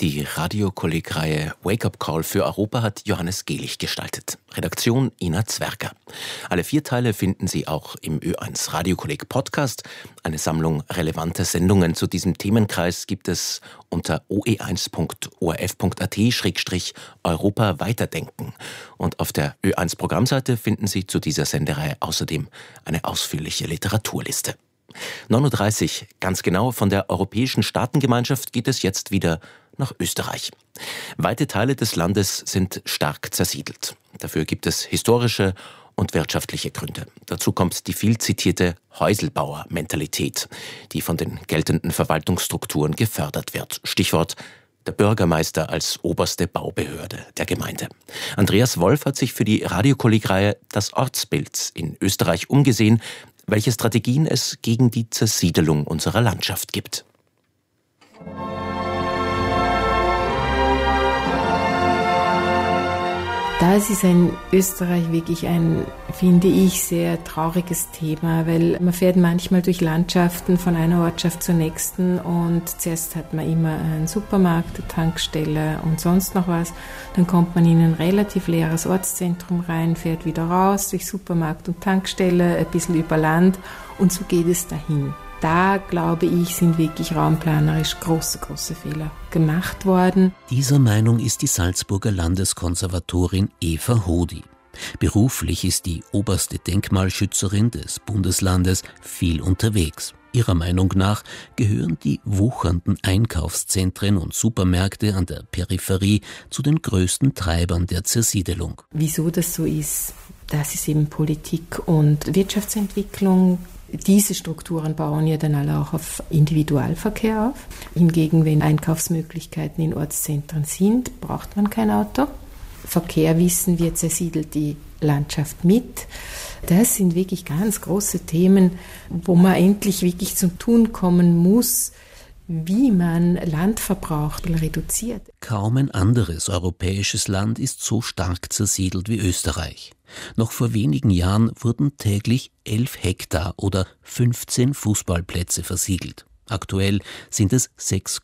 Die Radiokolleg-Reihe Wake-up Call für Europa hat Johannes Gehlich gestaltet. Redaktion Ina Zwerger. Alle 4 Teile finden Sie auch im Ö1 Radiokolleg Podcast. Eine Sammlung relevanter Sendungen zu diesem Themenkreis gibt es unter oe1.orf.at/Europa weiterdenken. Und auf der Ö1 Programmseite finden Sie zu dieser Sendereihe außerdem eine ausführliche Literaturliste. 9:30 Uhr, ganz genau, von der Europäischen Staatengemeinschaft geht es jetzt wieder nach Österreich. Weite Teile des Landes sind stark zersiedelt. Dafür gibt es historische und wirtschaftliche Gründe. Dazu kommt die viel zitierte Häuselbauer-Mentalität, die von den geltenden Verwaltungsstrukturen gefördert wird. Stichwort der Bürgermeister als oberste Baubehörde der Gemeinde. Andreas Wolf hat sich für die Radiokolleg-Reihe Das Ortsbild in Österreich umgesehen, welche Strategien es gegen die Zersiedelung unserer Landschaft gibt. Das ist in Österreich wirklich ein, finde ich, sehr trauriges Thema, weil man fährt manchmal durch Landschaften von einer Ortschaft zur nächsten und zuerst hat man immer einen Supermarkt, eine Tankstelle und sonst noch was. Dann kommt man in ein relativ leeres Ortszentrum rein, fährt wieder raus durch Supermarkt und Tankstelle, ein bisschen über Land und so geht es dahin. Da, glaube ich, sind wirklich raumplanerisch große Fehler gemacht worden. Dieser Meinung ist die Salzburger Landeskonservatorin Eva Hody. Beruflich ist die oberste Denkmalschützerin des Bundeslandes viel unterwegs. Ihrer Meinung nach gehören die wuchernden Einkaufszentren und Supermärkte an der Peripherie zu den größten Treibern der Zersiedelung. Wieso das so ist, das ist eben Politik und Wirtschaftsentwicklung. Diese Strukturen bauen ja dann alle auch auf Individualverkehr auf. Hingegen, wenn Einkaufsmöglichkeiten in Ortszentren sind, braucht man kein Auto. Verkehr, wissen wir, zersiedelt die Landschaft mit. Das sind wirklich ganz große Themen, wo man endlich wirklich zum Tun kommen muss, wie man Landverbrauch reduziert. Kaum ein anderes europäisches Land ist so stark zersiedelt wie Österreich. Noch vor wenigen Jahren wurden täglich 11 Hektar oder 15 Fußballplätze versiegelt. Aktuell sind es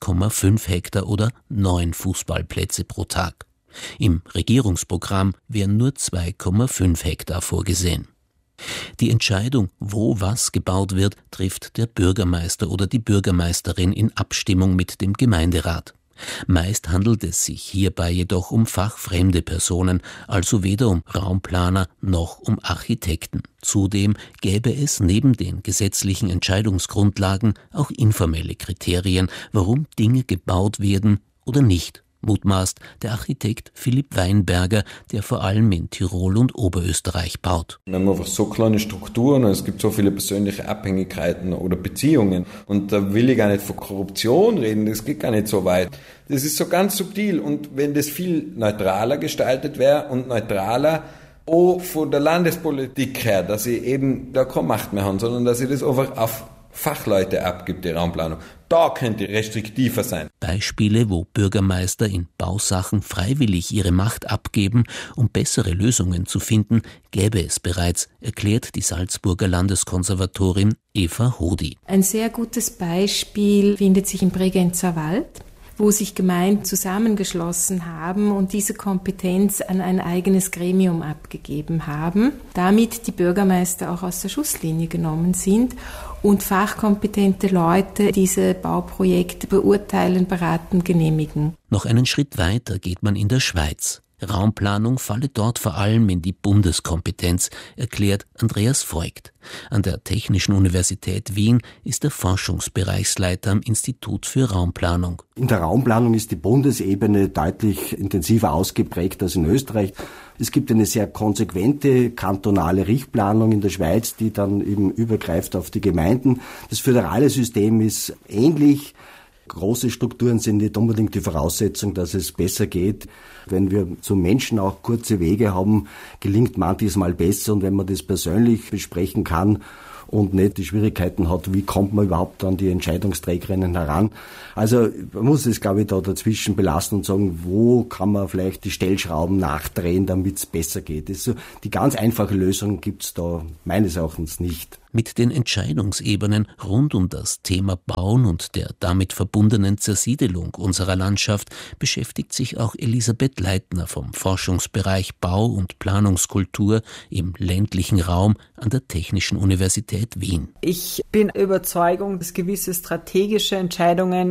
6,5 Hektar oder 9 Fußballplätze pro Tag. Im Regierungsprogramm wären nur 2,5 Hektar vorgesehen. Die Entscheidung, wo was gebaut wird, trifft der Bürgermeister oder die Bürgermeisterin in Abstimmung mit dem Gemeinderat. Meist handelt es sich hierbei jedoch um fachfremde Personen, also weder um Raumplaner noch um Architekten. Zudem gäbe es neben den gesetzlichen Entscheidungsgrundlagen auch informelle Kriterien, warum Dinge gebaut werden oder nicht. Mutmaßt der Architekt Philipp Weinberger, der vor allem in Tirol und Oberösterreich baut. Wir haben einfach so kleine Strukturen und es gibt so viele persönliche Abhängigkeiten oder Beziehungen. Und da will ich gar nicht von Korruption reden, das geht gar nicht so weit. Das ist so ganz subtil und wenn das viel neutraler gestaltet wäre und neutraler auch von der Landespolitik her, dass ich eben da keine Macht mehr habe, sondern dass ich das einfach auf Fachleute abgibt, die Raumplanung. Da könnte restriktiver sein. Beispiele, wo Bürgermeister in Bausachen freiwillig ihre Macht abgeben, um bessere Lösungen zu finden, gäbe es bereits, erklärt die Salzburger Landeskonservatorin Eva Hody. Ein sehr gutes Beispiel findet sich im Bregenzer Wald, wo sich Gemeinden zusammengeschlossen haben und diese Kompetenz an ein eigenes Gremium abgegeben haben, damit die Bürgermeister auch aus der Schusslinie genommen sind und fachkompetente Leute diese Bauprojekte beurteilen, beraten, genehmigen. Noch einen Schritt weiter geht man in der Schweiz. Raumplanung falle dort vor allem in die Bundeskompetenz, erklärt Andreas Voigt. An der Technischen Universität Wien ist er Forschungsbereichsleiter am Institut für Raumplanung. In der Raumplanung ist die Bundesebene deutlich intensiver ausgeprägt als in Österreich. Es gibt eine sehr konsequente kantonale Richtplanung in der Schweiz, die dann eben übergreift auf die Gemeinden. Das föderale System ist ähnlich. Große Strukturen sind nicht unbedingt die Voraussetzung, dass es besser geht. Wenn wir zum Menschen auch kurze Wege haben, gelingt manches Mal besser. Und wenn man das persönlich besprechen kann und nicht die Schwierigkeiten hat, wie kommt man überhaupt an die Entscheidungsträgerinnen heran. Also man muss es, glaube ich, da dazwischen belassen und sagen, wo kann man vielleicht die Stellschrauben nachdrehen, damit es besser geht. Das ist so, die ganz einfache Lösung gibt es da meines Erachtens nicht. Mit den Entscheidungsebenen rund um das Thema Bauen und der damit verbundenen Zersiedelung unserer Landschaft beschäftigt sich auch Elisabeth Leitner vom Forschungsbereich Bau- und Planungskultur im ländlichen Raum an der Technischen Universität Wien. Ich bin der Überzeugung, dass gewisse strategische Entscheidungen